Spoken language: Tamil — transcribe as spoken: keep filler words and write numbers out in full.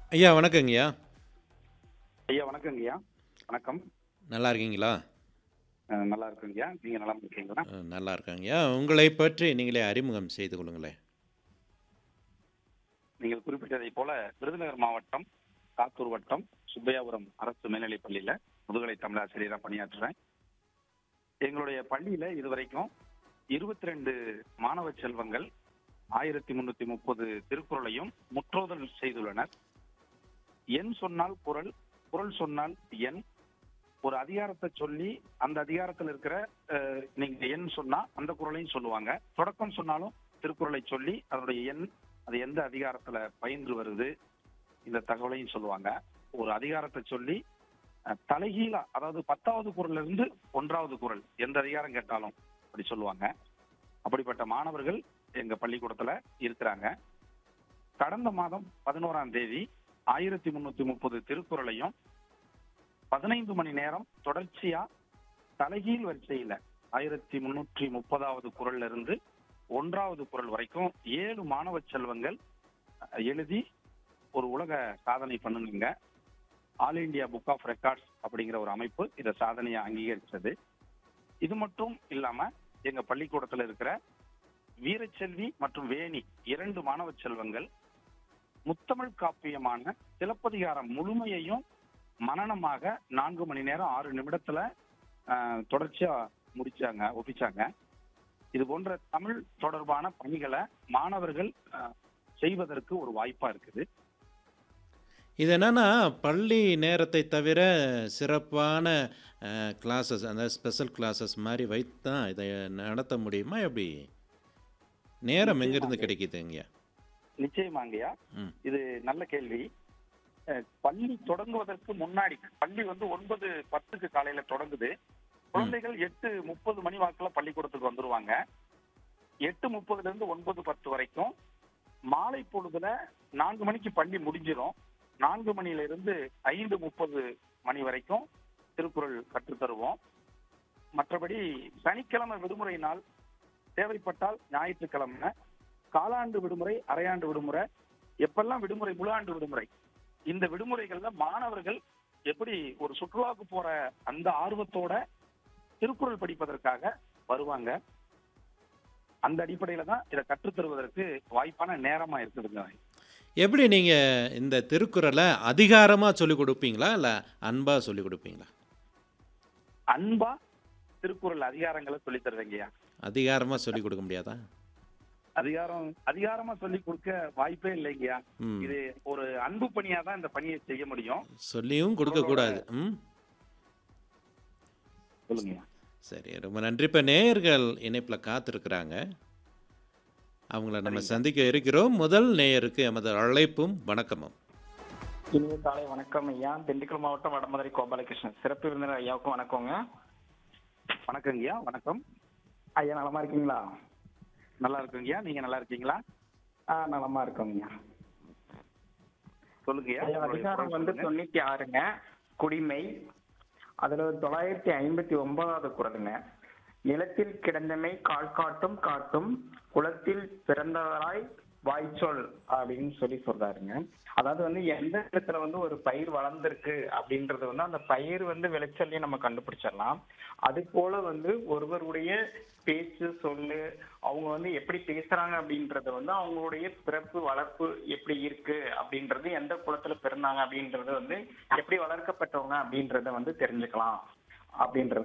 ஐயா வணக்கங்கய்யா. ஐயா வணக்கங்கய்யா. வணக்கம். நல்லா இருக்கீங்களா? அ நல்லா இருக்கேங்கய்யா. நீங்க நலமா இருக்கீங்களா? அ நல்லா இருக்கேங்கய்யா. உங்களைப் பற்றி நீங்களே அறிமுகம் செய்து கொள்ளுங்களேன். நீங்கள் குறிப்பிட்டதைப் போல விருதுநகர் மாவட்டம், காத்தூர் வட்டம், சுப்பையாபுரம் அரசு மேல்நிலைப் பள்ளியில முதுகலை தமிழாசிரியரா பணியாற்றுறேன். எங்களுடைய பள்ளியில இதுவரைக்கும் இருபத்தி இரண்டு மாணவ செல்வங்கள் ஆயிரத்தி முன்னூத்தி முப்பது திருக்குறளையும் முற்றோதல் செய்துள்ளனர். எண் சொன்னால் குறள், குறள் சொன்னால் எண். ஒரு அதிகாரத்தை சொல்லி அந்த அதிகாரத்தில் இருக்கிற அஹ், நீங்க எண் சொன்னா அந்த குறளையும் சொல்லுவாங்க. தொடக்கம் சொன்னாலும் திருக்குறளை சொல்லி அதனுடைய எண் அது எந்த அதிகாரத்துல பயின்று வருது இந்த தகவலையும் சொல்லுவாங்க. ஒரு அதிகாரத்தை சொல்லி அஹ், தலைகீழா அதாவது பத்தாவது குறள்ல இருந்து ஒன்றாவது குறள் எந்த அதிகாரம் கேட்டாலும் அப்படி சொல்லுவாங்க. அப்படிப்பட்ட மாணவர்கள் எங்க பள்ளிக்கூடத்துல இருக்கிறாங்க. கடந்த மாதம் பதினோராம் தேதி ஆயிரத்தி முன்னூத்தி முப்பது திருக்குறளையும் பதினைந்து மணி நேரம் தொடர்ச்சியா தலைகீழ் வரிசையில ஆயிரத்தி முன்னூற்றி முப்பதாவது குறள்ல இருந்து ஒன்றாவது குறள் வரைக்கும் ஏழு மாணவ செல்வங்கள் அஹ், எழுதி ஒரு உலக சாதனை பண்ணுங்க. All India book of records அப்படிங்கிற ஒரு அமைப்பு இதை சாதனையை அங்கீகரிச்சது. இது மட்டும் இல்லாம எங்க பள்ளிக்கூடத்துல இருக்கிற வீரச்செல்வி மற்றும் வேணி இரண்டு மாணவ செல்வங்கள் முத்தமிழ் காப்பியமான சிலப்பதிகாரம் முழுமையையும் மனனமாக நான்கு மணி நேரம் ஆறு நிமிடத்துல அஹ், தொடர்ச்சியா முடிச்சாங்க ஒப்பிச்சாங்க. இது போன்ற தமிழ் தொடர்பான பணிகளை மாணவர்கள் அஹ், செய்வதற்கு ஒரு வாய்ப்பா இருக்குது. இது என்னன்னா, பள்ளி நேரத்தை தவிர சிறப்பான அ கிளாஸஸ் அந்த ஸ்பெஷல் கிளாஸஸ் மாரி வைத்து தான் இத நடத்த முடியுமா எப்படி? நேரம் எங்கிருந்து நிச்சயமாங்க கிடைக்குதுங்கய்யா? நிச்சயமாங்கய்யா. ம். இது நல்ல கேள்வி. அஹ், பள்ளி தொடங்குவதற்கு முன்னாடி பள்ளி வந்து ஒன்பது பத்துக்கு காலையில தொடங்குது. ம். குழந்தைகள் எட்டு முப்பது மணி வாக்குல பள்ளிக்கூடத்துக்கு வந்துருவாங்க. எட்டு முப்பதுல இருந்து ஒன்பது பத்து வரைக்கும் மாலை பொழுதுல நான்கு மணிக்கு பள்ளி முடிஞ்சிரும். நான்கு மணியில இருந்து ஐந்து முப்பது மணி வரைக்கும் திருக்குறள் கற்றுத் தருவோம். மற்றபடி சனிக்கிழமை விடுமுறை நாள், தேவைப்பட்டால் ஞாயிற்றுக்கிழமை, காலாண்டு விடுமுறை, அரையாண்டு விடுமுறை, எப்பெல்லாம் விடுமுறை, முழு ஆண்டு விடுமுறை, இந்த விடுமுறைகள்ல மாணவர்கள் எப்படி ஒரு சுற்றுலாவுக்கு போற அந்த ஆர்வத்தோட திருக்குறள் படிப்பதற்காக வருவாங்க. அந்த அடிப்படையில தான் இதை கற்றுத் தருவதற்கு வாய்ப்பான நேரமா இருக்குதுங்க. எப்படி நீங்க இந்த திருக்குறள அதிகாரமா சொல்லிக் குடுப்பீங்களா? இல்ல அன்பா சொல்லிக் குடுப்பீங்களா? அன்பா திருக்குறள் அதிகாரங்களை சொல்லித் தருவீங்கய்யா. அதிகாரமா சொல்லிக் குடுக்க முடியாதா? அதிகாரம் அதிகாரமா சொல்லி கொடுக்க வாய்ப்பே இல்லைங்கய்யா. ம். இது ஒரு அன்பு பணியா தான் இந்த பணியை செய்ய முடியும். சொல்லியும் குடுக்க குறளோட கூடாது. ம். சொல்லுங்கய்யா. சரி. ரொம்ப நன்றி. இப்ப நேயர்கள் இணைப்புல காத்திருக்கிறாங்க. அவங்கள நம்ம சரிங்க. சந்திக்க இருக்கிறோம். முதல் நேயருக்கு எமது அழைப்பும் வணக்கமும். இனிய காலை வணக்கம் ஐயா. திண்டுக்கல் மாவட்டம் வடமதுரை கோபாலகிருஷ்ணன். சிறப்பு விருந்தினர் ஐயாவுக்கும் வணக்கங்க. வணக்கங்கய்யா. வணக்கம். ஐயா நலமா இருக்கீங்களா? நல்லா இருக்குங்கய்யா. நீங்க நல்லா இருக்கீங்களா? ஆ நலமா இருக்கோங்கய்யா. சொல்லுங்கய்யா. ஐயா உங்களுடைய அதிகாரம் குரல் வந்து சொல்லுங்க. தொண்ணூத்தி ஆறுங்க. குடிமை. அதுல தொள்ளாயிரத்தி ஐம்பத்தி ஒன்பதாவது குறளுங்க. நிலத்தில் கிடந்தமை கால் காட்டும் காட்டும் குளத்தில் பிறந்தவராய் வாய்ச்சொல் அப்படின்னு சொல்லி சொல்றாருங்க. அதாவது வந்து எந்த இடத்துல வந்து ஒரு பயிர் வளர்ந்திருக்கு அப்படின்றது வந்து அந்த பயிர் வந்து விளைச்சல்லையும் நம்ம கண்டுபிடிச்சிடலாம். அது போல வந்து ஒருவருடைய பேச்சு சொல்லு அவங்க வந்து எப்படி பேசுறாங்க அப்படின்றத வந்து அவங்களுடைய பிறப்பு வளர்ப்பு எப்படி இருக்கு அப்படின்றது, எந்த குலத்துல பிறந்தாங்க அப்படின்றது வந்து எப்படி வளர்க்கப்பட்டவங்க அப்படின்றத வந்து தெரிஞ்சுக்கலாம் அப்படின்றது